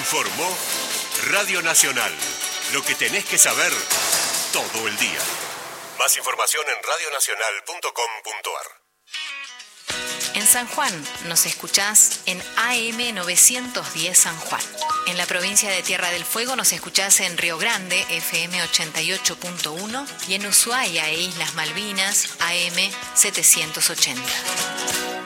Informó Radio Nacional. Lo que tenés que saber todo el día. Más información en radionacional.com.ar. En San Juan nos escuchás en AM 910 San Juan. En la provincia de Tierra del Fuego nos escuchás en Río Grande, FM 88.1, y en Ushuaia e Islas Malvinas, AM 780.